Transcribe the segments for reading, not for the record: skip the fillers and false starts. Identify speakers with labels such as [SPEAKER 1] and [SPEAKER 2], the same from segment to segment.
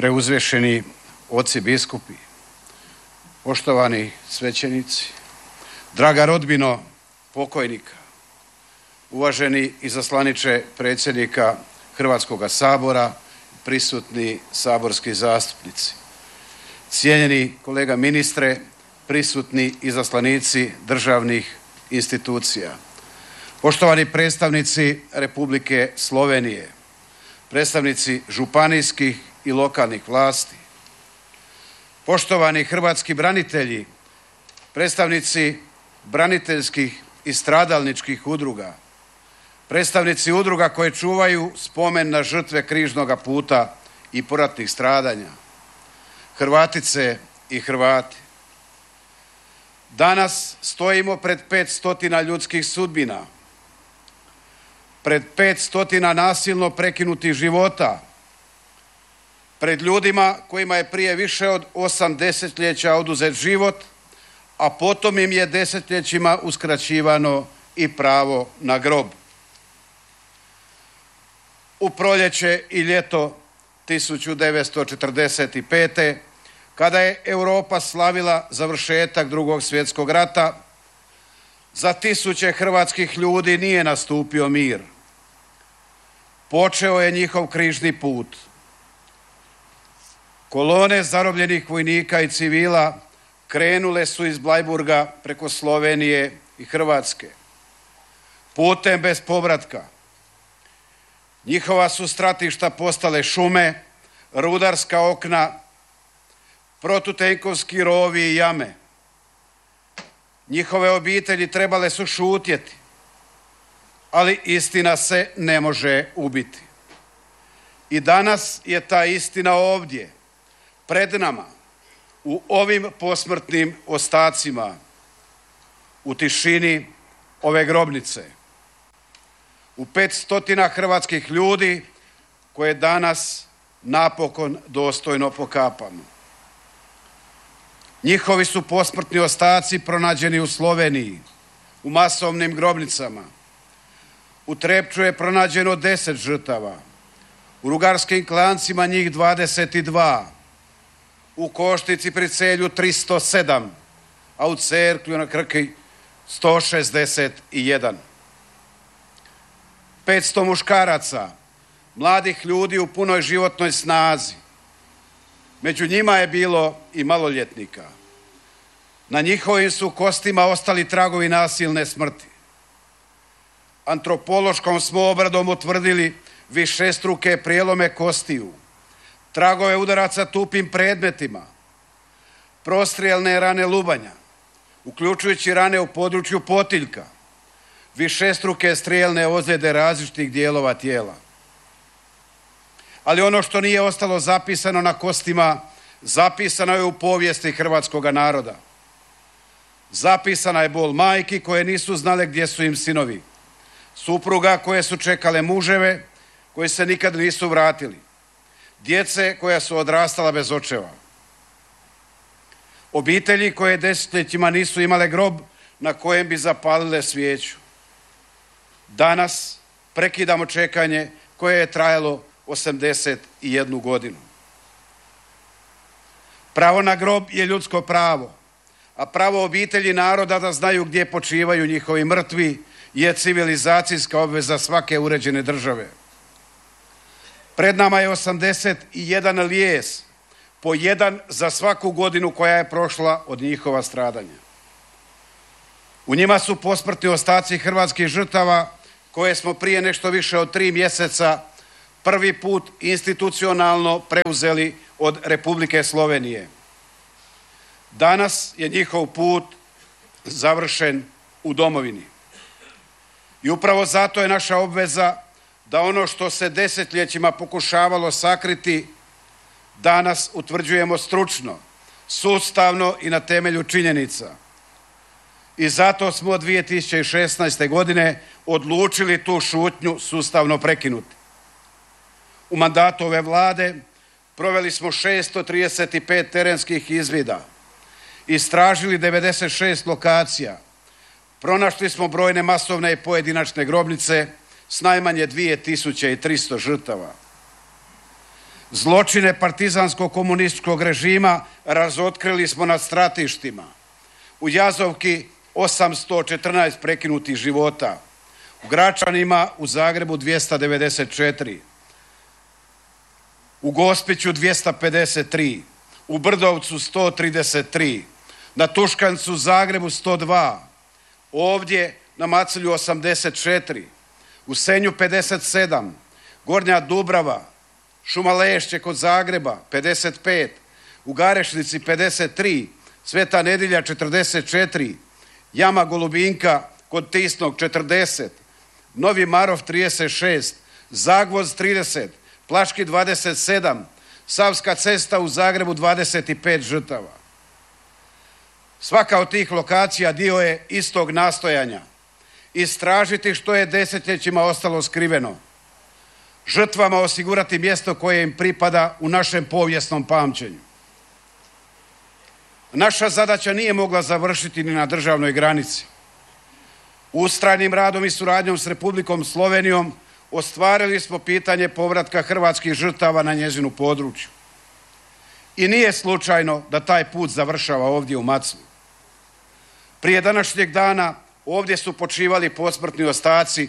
[SPEAKER 1] preuzvešeni oci biskupi, poštovani svećenici, draga rodbino pokojnika, uvaženi izaslaniče predsjednika Hrvatskoga sabora, prisutni saborski zastupnici, cijenjeni kolega ministre, prisutni izaslanici državnih institucija, poštovani predstavnici Republike Slovenije, predstavnici županijskih i lokalnih vlasti, poštovani hrvatski branitelji, predstavnici braniteljskih i stradalničkih udruga, predstavnici udruga koje čuvaju spomen na žrtve križnoga puta i poratnih stradanja, Hrvatice i Hrvati. Danas stojimo pred 500 ljudskih sudbina, pred 500 nasilno prekinutih života, pred ljudima kojima je prije više od 8 desetljeća oduzet život, a potom im je desetljećima uskraćivano i pravo na grob. U proljeće i ljeto 1945. kada je Europa slavila završetak Drugog svjetskog rata, za tisuće hrvatskih ljudi nije nastupio mir. Počeo je njihov križni put. Kolone zarobljenih vojnika i civila krenule su iz Blajburga preko Slovenije i Hrvatske, putem bez povratka. Njihova su stratišta postale šume, rudarska okna, protutenkovski rovi i jame. Njihove obitelji trebale su šutjeti, ali istina se ne može ubiti. I danas je ta istina ovdje, pred nama, u ovim posmrtnim ostacima, u tišini ove grobnice, u 500 hrvatskih ljudi koje danas napokon dostojno pokapamo. Njihovi su posmrtni ostaci pronađeni u Sloveniji, u masovnim grobnicama. U Trepču je pronađeno 10 žrtava, u Rugarskim Klancima njih 22, u Koštici pri Celju 307, a u Cerklju na Krki 161. 500 muškaraca, mladih ljudi u punoj životnoj snazi. Među njima je bilo i maloljetnika. Na njihovim su kostima ostali tragovi nasilne smrti. Antropološkom smo obradom utvrdili višestruke prijelome kostiju, tragove udaraca tupim predmetima, prostrijelne rane lubanja, uključujući rane u području potiljka, višestruke strijelne ozljede različitih dijelova tijela. Ali ono što nije ostalo zapisano na kostima, zapisano je u povijesti hrvatskoga naroda. Zapisana je bol majki koje nisu znale gdje su im sinovi, supruga koje su čekale muževe koji se nikad nisu vratili, djece koja su odrastala bez očeva, obitelji koje desetljećima nisu imale grob na kojem bi zapalile svijeću. Danas prekidamo čekanje koje je trajalo 81 godinu. Pravo na grob je ljudsko pravo, a pravo obitelji naroda da znaju gdje počivaju njihovi mrtvi je civilizacijska obveza svake uređene države. Pred nama je 81 lijes, po jedan za svaku godinu koja je prošla od njihova stradanja. U njima su posmrtni ostaci hrvatskih žrtava koje smo prije nešto više od 3 mjeseca prvi put institucionalno preuzeli od Republike Slovenije. Danas je njihov put završen u domovini. I upravo zato je naša obveza da ono što se desetljećima pokušavalo sakriti, danas utvrđujemo stručno, sustavno i na temelju činjenica. I zato smo 2016. godine odlučili tu šutnju sustavno prekinuti. U mandatu ove Vlade proveli smo 635 terenskih izvida, istražili 96 lokacija, pronašli smo brojne masovne i pojedinačne grobnice s najmanje 2300 žrtava. Zločine partizanskog komunističkog režima razotkrili smo na stratištima. U Jazovki 814 prekinutih života, u Gračanima u Zagrebu 294, u Gospiću 253, u Brdovcu 133, na Tuškancu u Zagrebu 102, ovdje na Maclju 84, u Senju 57, Gornja Dubrava, Šuma Lešće kod Zagreba 55, u Garešnici 53, Sveta Nedjelja 44, Jama Golubinka kod Tisnog 40, Novi Marof 36, Zagvozd 30, Plaški 27, Savska cesta u Zagrebu 25 žrtava. Svaka od tih lokacija dio je istog nastojanja. Istražiti što je desetljećima ostalo skriveno. Žrtvama osigurati mjesto koje im pripada u našem povijesnom pamćenju. Naša zadaća nije mogla završiti ni na državnoj granici. Ustrajnim radom i suradnjom s Republikom Slovenijom ostvarili smo pitanje povratka hrvatskih žrtava na njezinu području. I nije slučajno da taj put završava ovdje u Maclju. Prije današnjeg dana ovdje su počivali posmrtni ostaci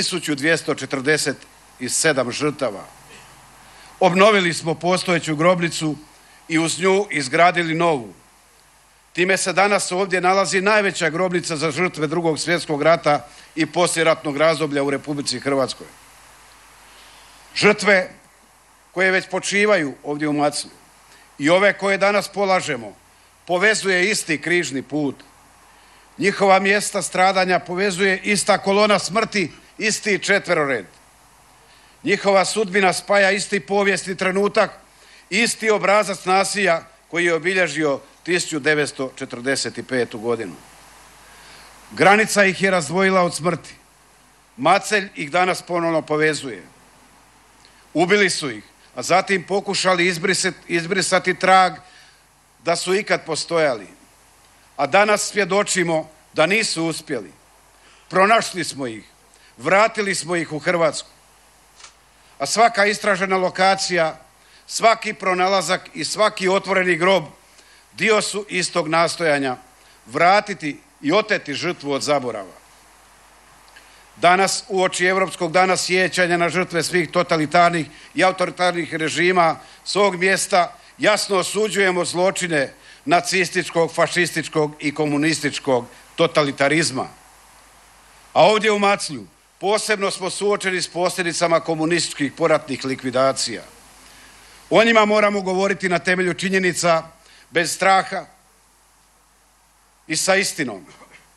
[SPEAKER 1] 1247 žrtava. Obnovili smo postojeću grobnicu i uz nju izgradili novu. Time se danas ovdje nalazi najveća grobnica za žrtve Drugog svjetskog rata i poslijeratnog razdoblja u Republici Hrvatskoj. Žrtve koje već počivaju ovdje u Maclju i ove koje danas polažemo povezuje isti križni put. Njihova mjesta stradanja povezuje ista kolona smrti, isti četverored. Njihova sudbina spaja isti povijesni trenutak, isti obrazac nasilja koji je obilježio 1945. godinu. Granica ih je razdvojila od smrti. Macelj ih danas ponovno povezuje. Ubili su ih, a zatim pokušali izbrisati trag da su ikad postojali. A danas svjedočimo da nisu uspjeli. Pronašli smo ih, vratili smo ih u Hrvatsku. A svaka istražena lokacija, svaki pronalazak i svaki otvoreni grob dio su istog nastojanja vratiti i oteti žrtvu od zaborava. Danas, uoči Europskog dana sjećanja na žrtve svih totalitarnih i autoritarnih režima, s ovog mjesta jasno osuđujemo zločine nacističkog, fašističkog i komunističkog totalitarizma. A ovdje u Maclju posebno smo suočeni s posljedicama komunističkih poratnih likvidacija. O njima moramo govoriti na temelju činjenica, bez straha i sa istinom.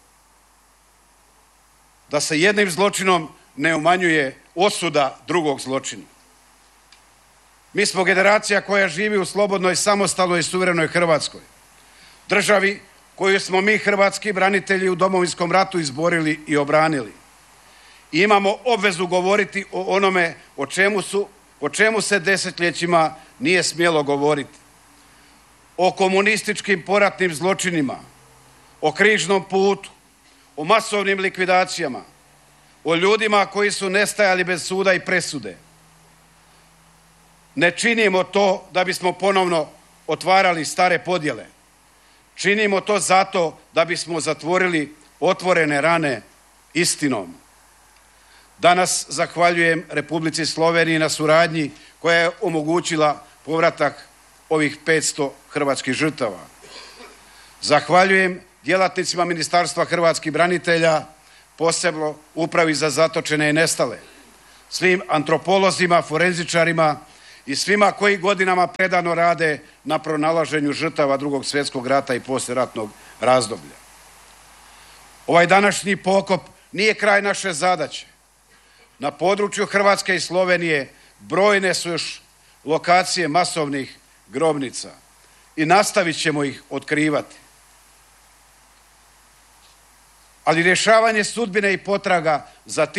[SPEAKER 1] Da se jednim zločinom ne umanjuje osuda drugog zločina. Mi smo generacija koja živi u slobodnoj, samostalnoj i suverenoj Hrvatskoj. Državi koju smo mi hrvatski branitelji u Domovinskom ratu izborili i obranili. I imamo obvezu govoriti o onome o čemu se desetljećima nije smjelo govoriti. O komunističkim poratnim zločinima, o križnom putu, o masovnim likvidacijama, o ljudima koji su nestajali bez suda i presude. Ne činimo to da bismo ponovno otvarali stare podjele. Činimo to zato da bismo zatvorili otvorene rane istinom. Danas zahvaljujem Republici Sloveniji na suradnji koja je omogućila povratak ovih 500 hrvatskih žrtava. Zahvaljujem djelatnicima Ministarstva hrvatskih branitelja, posebno Upravi za zatočene i nestale, svim antropolozima, forenzičarima i svima koji godinama predano rade na pronalaženju žrtava Drugog svjetskog rata i poslijeratnog razdoblja. Ovaj današnji pokop nije kraj naše zadaće. Na području Hrvatske i Slovenije brojne su još lokacije masovnih grobnica i nastavit ćemo ih otkrivati. Ali rješavanje sudbine i potraga za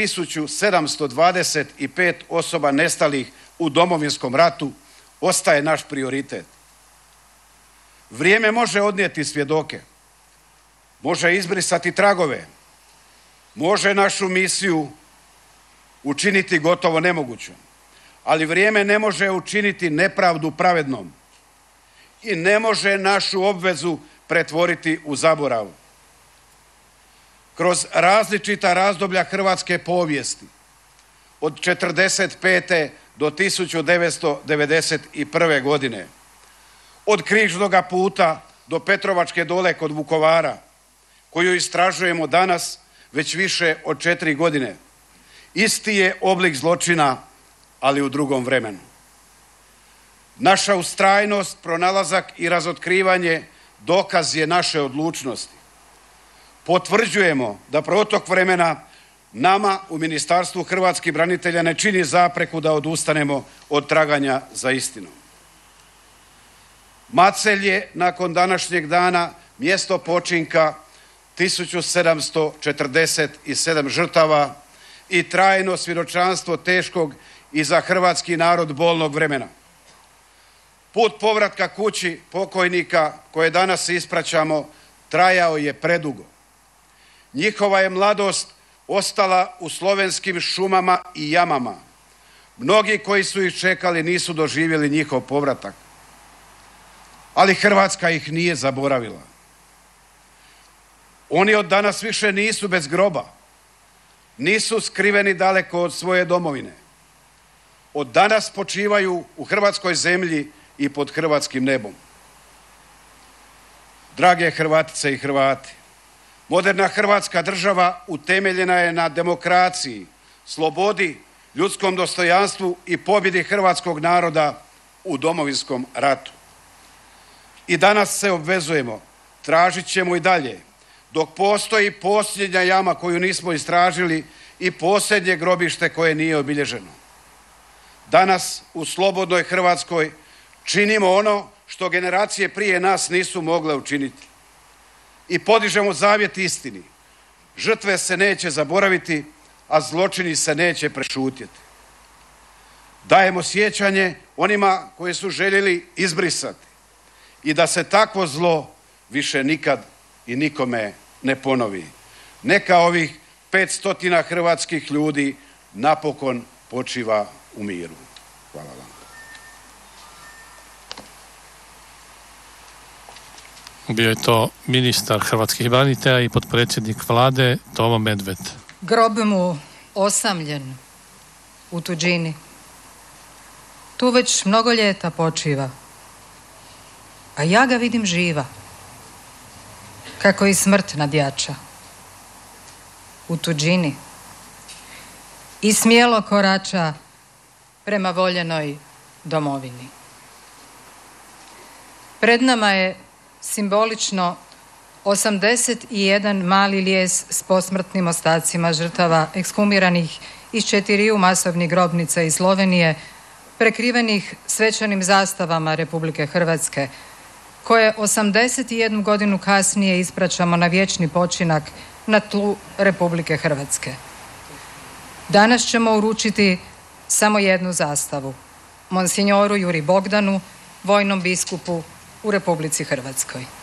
[SPEAKER 1] 1725 osoba nestalih u Domovinskom ratu ostaje naš prioritet. Vrijeme može odnijeti svjedoke, može izbrisati tragove, može našu misiju učiniti gotovo nemogućom, ali vrijeme ne može učiniti nepravdu pravednom i ne može našu obvezu pretvoriti u zaborav. Kroz različita razdoblja hrvatske povijesti, od 1945. do 1991. godine, od Križnoga puta do Petrovačke dole kod Vukovara, koju istražujemo danas već više od 4 godine, isti je oblik zločina, ali u drugom vremenu. Naša ustrajnost, pronalazak i razotkrivanje dokaz je naše odlučnosti. Potvrđujemo da protok vremena nama u Ministarstvu hrvatskih branitelja ne čini zapreku da odustanemo od traganja za istinom. Macelj je nakon današnjeg dana mjesto počinka 1747 žrtava i trajno svjedočanstvo teškog i za hrvatski narod bolnog vremena. Put povratka kući pokojnika koje danas ispraćamo trajao je predugo. Njihova je mladost ostala u slovenskim šumama i jamama. Mnogi koji su ih čekali nisu doživjeli njihov povratak. Ali Hrvatska ih nije zaboravila. Oni od danas više nisu bez groba. Nisu skriveni daleko od svoje domovine. Od danas počivaju u hrvatskoj zemlji i pod hrvatskim nebom. Drage Hrvatice i Hrvati, moderna Hrvatska država utemeljena je na demokraciji, slobodi, ljudskom dostojanstvu i pobjedi hrvatskog naroda u Domovinskom ratu. I danas se obvezujemo, tražit ćemo i dalje, dok postoji posljednja jama koju nismo istražili i posljednje grobište koje nije obilježeno. Danas u slobodnoj Hrvatskoj činimo ono što generacije prije nas nisu mogle učiniti. I podižemo zavjet istini. Žrtve se neće zaboraviti, a zločini se neće prešutjeti. Dajemo sjećanje onima koji su željeli izbrisati i da se takvo zlo više nikad i nikome ne ponovi. Neka ovih 500 hrvatskih ljudi napokon počiva u miru. Hvala vam.
[SPEAKER 2] Bio je to ministar hrvatskih branitelja i potpredsjednik vlade Tomo Medved.
[SPEAKER 3] Grob mu osamljen u tuđini. Tu već mnogo ljeta počiva, a ja ga vidim živa, kako i smrt nadjača. U tuđini i smjelo korača prema voljenoj domovini. Pred nama je simbolično 81 mali lijes s posmrtnim ostacima žrtava ekshumiranih iz 4 masovnih grobnica iz Slovenije, prekrivenih svečanim zastavama Republike Hrvatske, koje 81 godinu kasnije ispraćamo na vječni počinak na tlu Republike Hrvatske. Danas ćemo uručiti samo jednu zastavu, monsignoru Juri Bogdanu, vojnom biskupu u Republici Hrvatskoj.